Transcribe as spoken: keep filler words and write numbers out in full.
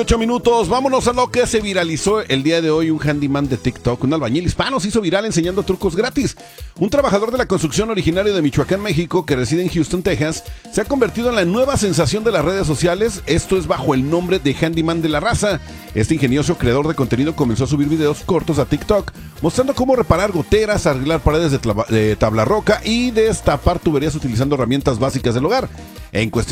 Ocho minutos, vámonos a lo que se viralizó el día de hoy. Un handyman de TikTok, un albañil hispano, se hizo viral enseñando trucos gratis. Un trabajador de la construcción originario de Michoacán, México, que reside en Houston, Texas, se ha convertido en la nueva sensación de las redes sociales. Esto es bajo el nombre de Handyman de la Raza. Este ingenioso creador de contenido comenzó a subir videos cortos a TikTok, mostrando cómo reparar goteras, arreglar paredes de, de tabla roca y destapar tuberías utilizando herramientas básicas del hogar. En cuestión